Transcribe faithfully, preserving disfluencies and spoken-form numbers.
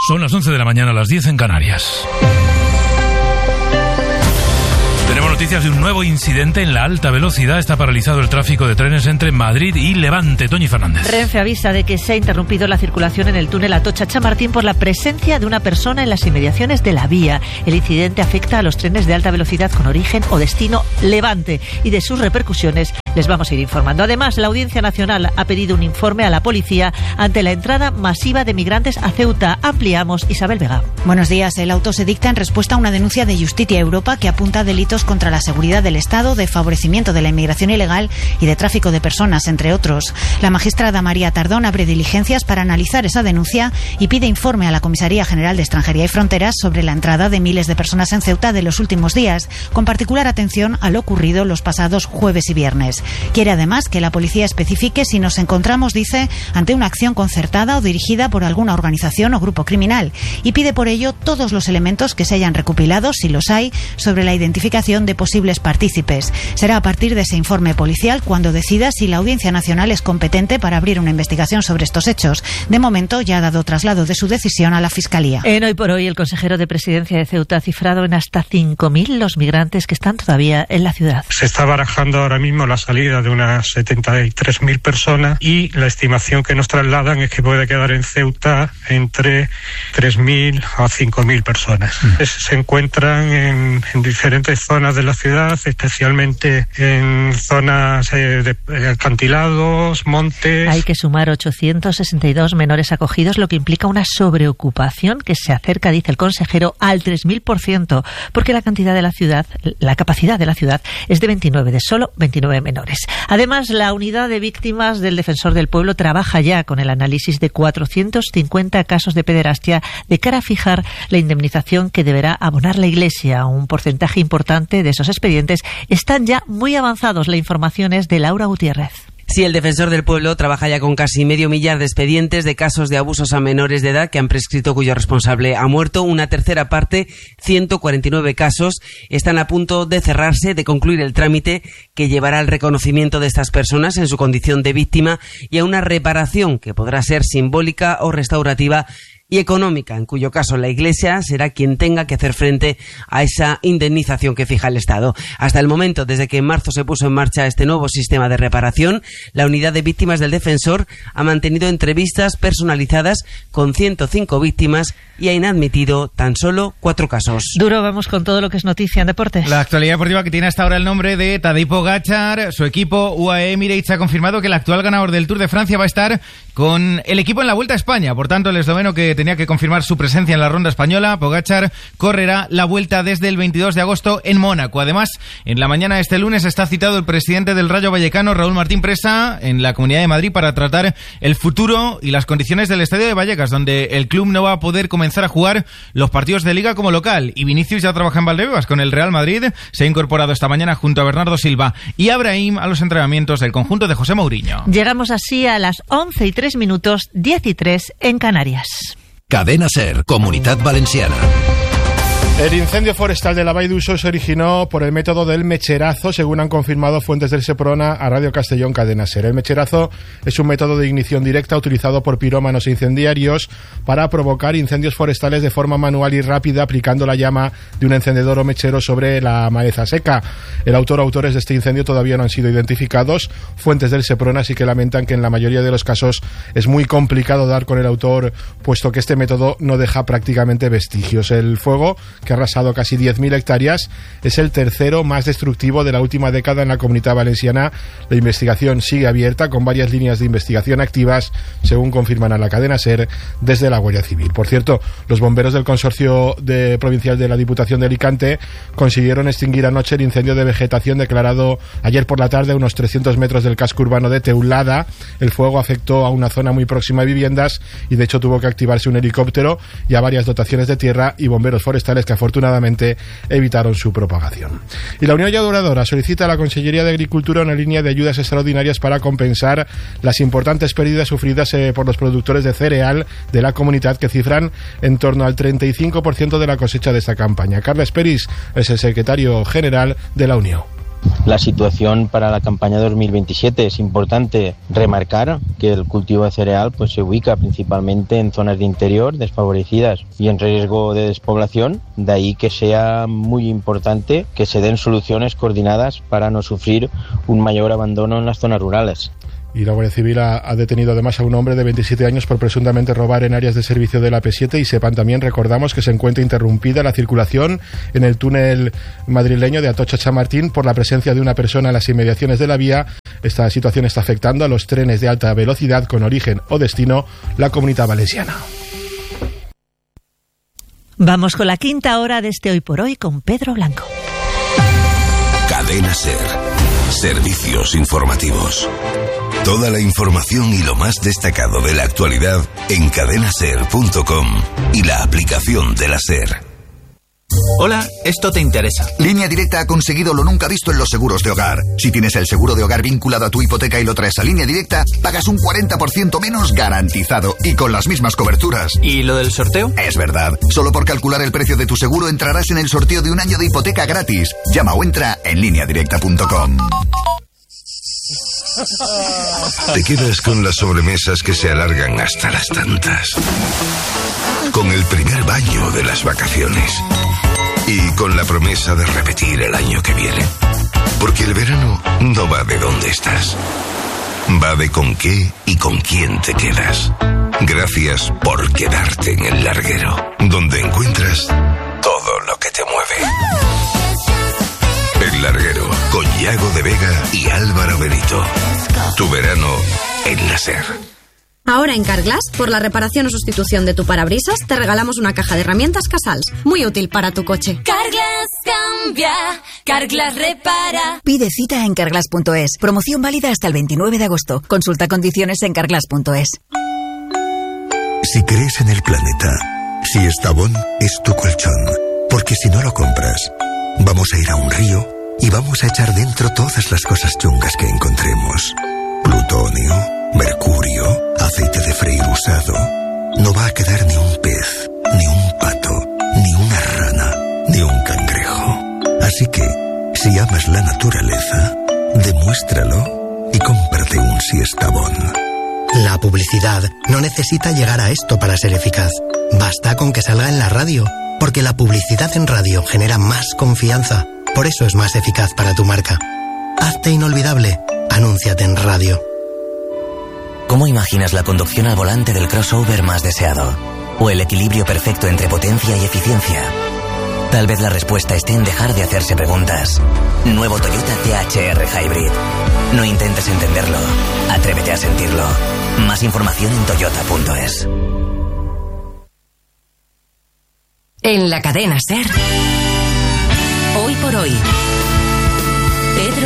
Son las once de la mañana, las diez en Canarias. Tenemos noticias de un nuevo incidente en la alta velocidad. Está paralizado el tráfico de trenes entre Madrid y Levante. Toñi Fernández. Renfe avisa de que se ha interrumpido la circulación en el túnel Atocha-Chamartín por la presencia de una persona en las inmediaciones de la vía. El incidente afecta a los trenes de alta velocidad con origen o destino Levante, y de sus repercusiones les vamos a ir informando. Además, la Audiencia Nacional ha pedido un informe a la policía ante la entrada masiva de migrantes a Ceuta. Ampliamos, Isabel Vega. Buenos días. El auto se dicta en respuesta a una denuncia de Justitia Europa que apunta a delitos contra la seguridad del Estado, de favorecimiento de la inmigración ilegal y de tráfico de personas, entre otros. La magistrada María Tardón abre diligencias para analizar esa denuncia y pide informe a la Comisaría General de Extranjería y Fronteras sobre la entrada de miles de personas en Ceuta de los últimos días, con particular atención a lo ocurrido los pasados jueves y viernes. Quiere además que la policía especifique si nos encontramos, dice, ante una acción concertada o dirigida por alguna organización o grupo criminal, y pide por ello todos los elementos que se hayan recopilado, si los hay, sobre la identificación de posibles partícipes. Será a partir de ese informe policial cuando decida si la Audiencia Nacional es competente para abrir una investigación sobre estos hechos. De momento ya ha dado traslado de su decisión a la Fiscalía. En Hoy por Hoy, el consejero de Presidencia de Ceuta ha cifrado en hasta cinco mil los migrantes que están todavía en la ciudad. Se está barajando ahora mismo la salida de unas setenta y tres mil personas, y la estimación que nos trasladan es que puede quedar en Ceuta entre tres mil a cinco mil personas. Mm. Se encuentran en, en diferentes zonas de la ciudad, especialmente en zonas eh, de acantilados, montes. Hay que sumar ochocientos sesenta y dos menores acogidos, lo que implica una sobreocupación que se acerca, dice el consejero, al tres mil por ciento, porque la cantidad de la ciudad, la capacidad de la ciudad es de veintinueve, de solo veintinueve menores. Además, la unidad de víctimas del Defensor del Pueblo trabaja ya con el análisis de cuatrocientos cincuenta casos de pederastia de cara a fijar la indemnización que deberá abonar la Iglesia. Un porcentaje importante de esos expedientes están ya muy avanzados. La información es de Laura Gutiérrez. Sí, el Defensor del Pueblo trabaja ya con casi medio millar de expedientes de casos de abusos a menores de edad que han prescrito, cuyo responsable ha muerto. Una tercera parte, ciento cuarenta y nueve casos, están a punto de cerrarse, de concluir el trámite que llevará al reconocimiento de estas personas en su condición de víctima y a una reparación que podrá ser simbólica o restaurativa y económica, en cuyo caso la Iglesia será quien tenga que hacer frente a esa indemnización que fija el Estado. Hasta el momento, desde que en marzo se puso en marcha este nuevo sistema de reparación, la unidad de víctimas del Defensor ha mantenido entrevistas personalizadas con ciento cinco víctimas y ha inadmitido tan solo cuatro casos. Duro, vamos con todo lo que es noticia en deportes. La actualidad deportiva que tiene hasta ahora el nombre de Tadej Pogačar. Su equipo U A E Emirates ha confirmado que el actual ganador del Tour de Francia va a estar con el equipo en la Vuelta a España. Por tanto, el esloveno, que tenía que confirmar su presencia en la ronda española, Pogačar, correrá la Vuelta desde el veintidós de agosto en Mónaco. Además, en la mañana de este lunes está citado el presidente del Rayo Vallecano, Raúl Martín Presa, en la Comunidad de Madrid para tratar el futuro y las condiciones del estadio de Vallecas, donde el club no va a poder comenzar a jugar los partidos de Liga como local. Y Vinicius ya trabaja en Valdebebas con el Real Madrid, se ha incorporado esta mañana junto a Bernardo Silva y a Brahim a los entrenamientos del conjunto de José Mourinho. Llegamos así a las once y tres minutos, diez y tres en Canarias. Cadena SER, Comunitat Valenciana. El incendio forestal de la Vall d'Uixó se originó por el método del mecherazo, según han confirmado fuentes del Seprona a Radio Castellón Cadena SER. El mecherazo es un método de ignición directa utilizado por pirómanos e incendiarios para provocar incendios forestales de forma manual y rápida, aplicando la llama de un encendedor o mechero sobre la maleza seca. El autor o autores de este incendio todavía no han sido identificados. Fuentes del Seprona sí que lamentan que en la mayoría de los casos es muy complicado dar con el autor, puesto que este método no deja prácticamente vestigios. El fuego, que ha arrasado casi diez mil hectáreas, es el tercero más destructivo de la última década en la Comunidad Valenciana. La investigación sigue abierta, con varias líneas de investigación activas, según confirman a la cadena SER desde la Guardia Civil. Por cierto, los bomberos del Consorcio de Provincial de la Diputación de Alicante consiguieron extinguir anoche el incendio de vegetación declarado ayer por la tarde a unos trescientos metros del casco urbano de Teulada. El fuego afectó a una zona muy próxima a viviendas y de hecho tuvo que activarse un helicóptero y a varias dotaciones de tierra y bomberos forestales que afortunadamente evitaron su propagación. Y la Unión Llauradora solicita a la Consellería de Agricultura una línea de ayudas extraordinarias para compensar las importantes pérdidas sufridas eh, por los productores de cereal de la comunidad, que cifran en torno al treinta y cinco por ciento de la cosecha de esta campaña. Carles Peris es el secretario general de la Unión. la situación para la campaña dos mil veintisiete. Es importante remarcar que el cultivo de cereal pues se ubica principalmente en zonas de interior desfavorecidas y en riesgo de despoblación, de ahí que sea muy importante que se den soluciones coordinadas para no sufrir un mayor abandono en las zonas rurales. Y la Guardia Civil ha, ha detenido además a un hombre de veintisiete años por presuntamente robar en áreas de servicio de la A P siete, y sepan también, recordamos, que se encuentra interrumpida la circulación en el túnel madrileño de Atocha Chamartín por la presencia de una persona en las inmediaciones de la vía. Esta situación está afectando a los trenes de alta velocidad con origen o destino la Comunidad Valenciana. Vamos con la quinta hora de este Hoy por Hoy con Pedro Blanco. Cadena SER. Servicios informativos. Toda la información y lo más destacado de la actualidad en cadena ser punto com y la aplicación de la SER. Hola, esto te interesa. Línea Directa ha conseguido lo nunca visto en los seguros de hogar. Si tienes el seguro de hogar vinculado a tu hipoteca y lo traes a Línea Directa, pagas un cuarenta por ciento menos garantizado y con las mismas coberturas. ¿Y lo del sorteo? Es verdad. Solo por calcular el precio de tu seguro entrarás en el sorteo de un año de hipoteca gratis. Llama o entra en línea directa punto com. Te quedas con las sobremesas que se alargan hasta las tantas, con el primer baño de las vacaciones y con la promesa de repetir el año que viene. Porque el verano no va de dónde estás, va de con qué y con quién te quedas. Gracias por quedarte en el larguero, donde encuentras todo lo que te mueve. El Larguero, con Yago de Vega y Álvaro Benito. Tu verano en la SER. Ahora en Carglass, por la reparación o sustitución de tu parabrisas, te regalamos una caja de herramientas Casals, muy útil para tu coche. Carglass cambia, Carglass repara. Pide cita en carglass punto es. Promoción válida hasta el veintinueve de agosto. Consulta condiciones en carglass punto es. Si crees en el planeta, si Estavón es tu colchón, porque si no lo compras, vamos a ir a un río y vamos a echar dentro todas las cosas chungas que encontremos. Plutonio, mercurio, aceite de freír usado. No va a quedar ni un pez, ni un pato, ni una rana, ni un cangrejo. Así que, si amas la naturaleza, demuéstralo y cómprate un Siestabón. La publicidad no necesita llegar a esto para ser eficaz. Basta con que salga en la radio, porque la publicidad en radio genera más confianza. Por eso es más eficaz para tu marca. Hazte inolvidable. Anúnciate en radio. ¿Cómo imaginas la conducción al volante del crossover más deseado? ¿O el equilibrio perfecto entre potencia y eficiencia? Tal vez la respuesta esté en dejar de hacerse preguntas. Nuevo Toyota T H R Hybrid. No intentes entenderlo. Atrévete a sentirlo. Más información en toyota punto es. En la cadena SER. Hoy por Hoy. Pedro